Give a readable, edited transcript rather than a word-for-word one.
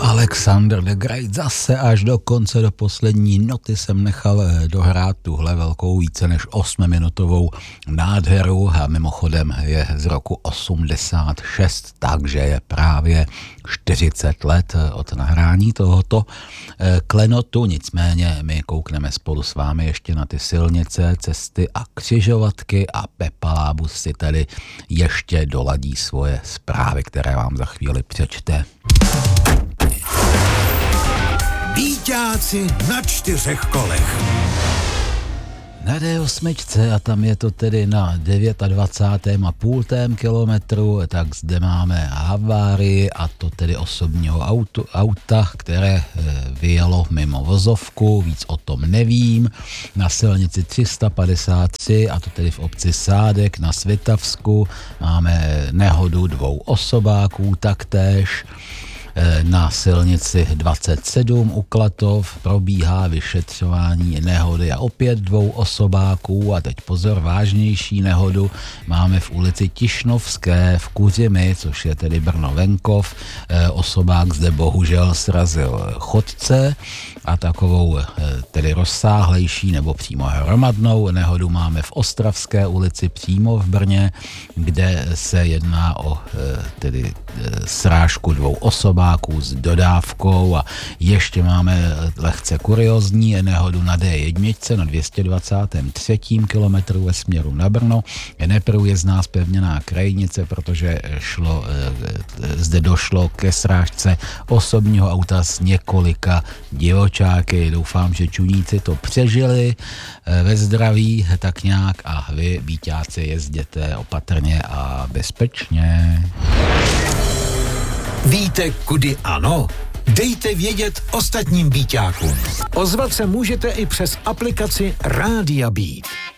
Alexander the Great zase až do konce, do poslední noty jsem nechal dohrát tuhle velkou více než 8minutovou nádheru a mimochodem je z roku 86, takže je právě 40 let od nahrání tohoto klenotu, nicméně my koukneme spolu s vámi ještě na ty silnice, cesty a křižovatky a Pepa Lábus si tady ještě doladí svoje zprávy, které vám za chvíli přečte. Víťáci na 4 kolech. Na D8 a tam je to tedy na 29,5 kilometru, tak zde máme havárii a to tedy osobního auta, které vyjelo mimo vozovku, víc o tom nevím. Na silnici 353 a to tedy v obci Sádek na Svitavsku máme nehodu 2 osobáků taktéž. Na silnici 27 u Klatov probíhá vyšetřování nehody a opět 2 osobáků a teď pozor, vážnější nehodu máme v ulici Tišnovské v Kuřimi, což je tedy Brno venkov. Osobák zde bohužel srazil chodce a takovou tedy rozsáhlejší nebo přímo hromadnou nehodu máme v Ostravské ulici přímo v Brně, kde se jedná o tedy srážku 2 osobáků s dodávkou a ještě máme lehce kuriozní nehodu na D1 na 223. kilometru ve směru na Brno. Je neprůjezdná zpevněná krajnice, protože zde došlo ke srážce osobního auta s několika divočáky. Doufám, že čuníci to přežili ve zdraví tak nějak a vy, víťáci, jezděte opatrně a bezpečně. Víte, kudy ano? Dejte vědět ostatním víťákům. Ozvat se můžete i přes aplikaci Rádia Beat.